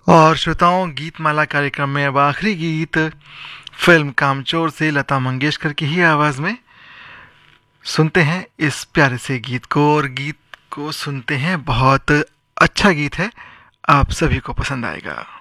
और श्रोताओं, गीत माला कार्यक्रम में अब आखिरी गीत फिल्म कामचोर से लता मंगेशकर की ही आवाज़ में सुनते हैं इस प्यारे से गीत को। और गीत को सुनते हैं, बहुत अच्छा गीत है, आप सभी को पसंद आएगा।